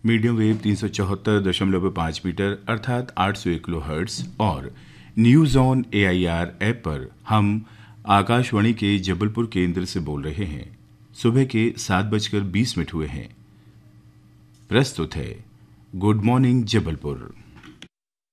Medium wave 374.5 metre अर्थात 801 kilohertz और news on AIR app पर हम आकाशवाणी के जबलपुर केंद्र से बोल रहे हैं। सुबह के 7:20 हुए हैं। प्रस्तुत है गुड मॉर्निंग जबलपुर।